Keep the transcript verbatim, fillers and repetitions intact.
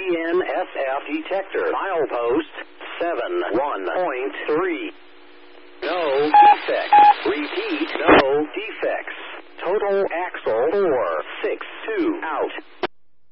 N S F detector. Milepost seven one point three. No defects. Repeat, no defects. Total axle four six two out.